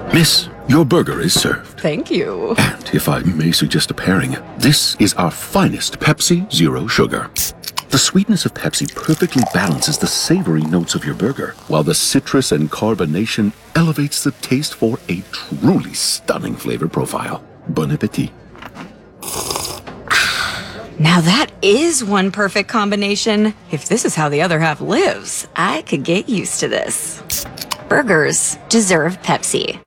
Miss, your burger is served. Thank you. And if I may suggest a pairing, this is our finest Pepsi Zero Sugar. The sweetness of Pepsi perfectly balances the savory notes of your burger, while the citrus and carbonation elevates the taste for a truly stunning flavor profile. Bon appetit. Now that is one perfect combination. If this is how the other half lives, I could get used to this. Burgers deserve Pepsi.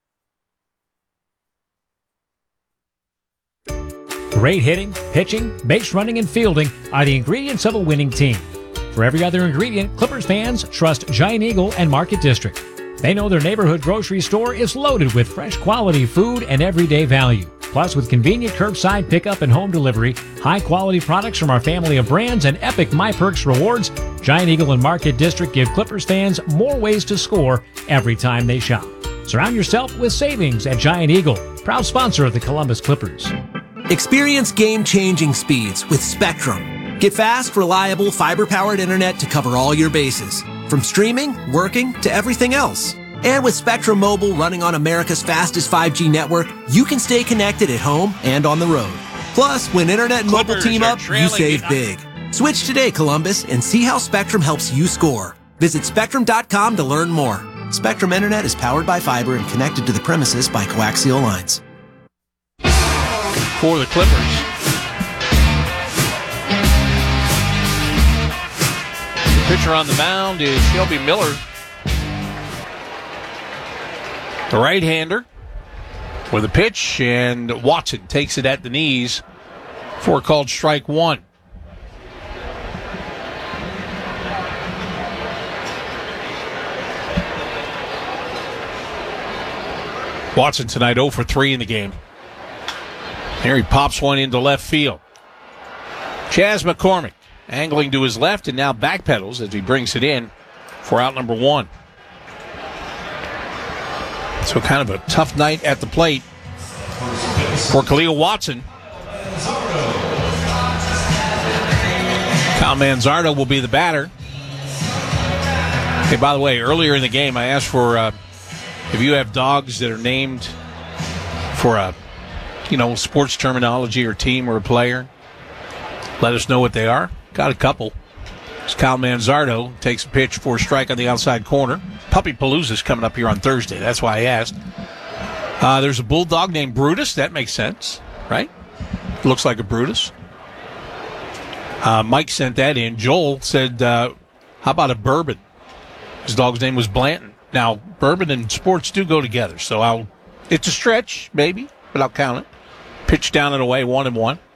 Great hitting, pitching, base running, and fielding are the ingredients of a winning team. For every other ingredient, Clippers fans trust Giant Eagle and Market District. They know their neighborhood grocery store is loaded with fresh quality food and everyday value. Plus, with convenient curbside pickup and home delivery, high-quality products from our family of brands, and epic MyPerks rewards, Giant Eagle and Market District give Clippers fans more ways to score every time they shop. Surround yourself with savings at Giant Eagle, proud sponsor of the Columbus Clippers. Experience game-changing speeds with Spectrum. Get fast, reliable, fiber-powered internet to cover all your bases, from streaming, working, to everything else. And with Spectrum Mobile running on America's fastest 5G network, you can stay connected at home and on the road. Plus, when internet and mobile team up, you save big. Switch today, Columbus, and see how Spectrum helps you score. Visit Spectrum.com to learn more. Spectrum Internet is powered by fiber and connected to the premises by coaxial lines. For the Clippers, the pitcher on the mound is Shelby Miller, the right-hander, with a pitch, and Watson takes it at the knees for a called strike one. Watson tonight 0 for 3 in the game. Here he pops one into left field. Chas McCormick angling to his left and now backpedals as he brings it in for out number one. So kind of a tough night at the plate for Khalil Watson. Kyle Manzardo will be the batter. Hey, by the way, earlier in the game I asked for if you have dogs that are named for a sports terminology or team or a player, let us know what they are. Got a couple. It's Kyle Manzardo takes a pitch for a strike on the outside corner. Puppy Palooza's coming up here on Thursday. That's why I asked. There's a bulldog named Brutus. That makes sense, right? Looks like a Brutus. Mike sent that in. Joel said, how about a Bourbon? His dog's name was Blanton. Now, Bourbon and sports do go together, so it's a stretch, maybe, but I'll count it. Pitch down and away, 1-1.